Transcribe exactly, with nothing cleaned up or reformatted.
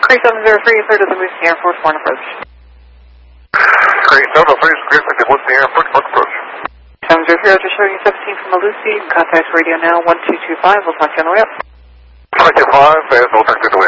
Cree seven zero three, third of the Lucy Air Force One approach. Cree seven zero three, Cree fifty Lucy Air Force One approach. seven zero three, just showing you seventeen from a Lucy. Contact radio now one two two five. We'll talk to you on the way up. one two five, and we'll talk to you on the way up.